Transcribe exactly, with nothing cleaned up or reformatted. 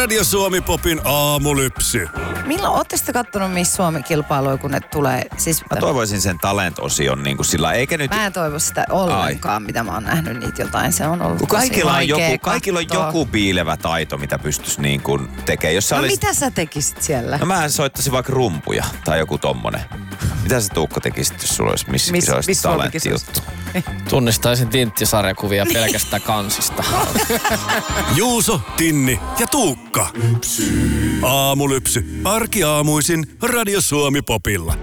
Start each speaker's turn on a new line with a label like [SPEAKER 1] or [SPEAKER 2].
[SPEAKER 1] Radio Suomi Popin aamulypsy.
[SPEAKER 2] Milloin ootte sitten kattonut Miss Suomi-kilpailuja, kun ne tulee? Siis,
[SPEAKER 3] mä toivoisin sen talent-osion niin kuin sillä, eikä nyt...
[SPEAKER 2] Mä en toivo sitä ollenkaan, Ai. mitä mä oon nähnyt niitä jotain. Se on ollut tosi
[SPEAKER 3] kaikilla on, joku, kaikilla on
[SPEAKER 2] katsoa.
[SPEAKER 3] joku piilevä taito, mitä pystyisi niin kuin tekemään. Jos
[SPEAKER 2] no
[SPEAKER 3] olisi...
[SPEAKER 2] mitä sä tekisit siellä?
[SPEAKER 3] No mä soittaisin vaikka rumpuja tai joku tommonen. Mitä sä Tuukka tekisit, jos sulla olisi missä
[SPEAKER 2] Miss,
[SPEAKER 3] kisoissa
[SPEAKER 2] miss
[SPEAKER 3] talenttijuttu?
[SPEAKER 4] Tunnistaisin Tintti-sarjakuvia pelkästään kansista.
[SPEAKER 1] Juuso, Tinni ja Tuukka. Aamulypsy. Arkiaamuisin Radio Suomi Popilla.